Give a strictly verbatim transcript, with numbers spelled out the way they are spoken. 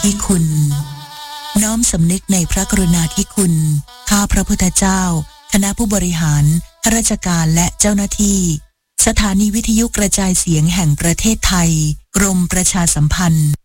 ธิคุณ น้อมสำนึกในพระกรุณาธิคุณข้าพระพุทธเจ้าคณะผู้บริหารข้าราชการและเจ้าหน้าที่สถานีวิทยุกระจายเสียงแห่งประเทศไทยกรมประชาสัมพันธ์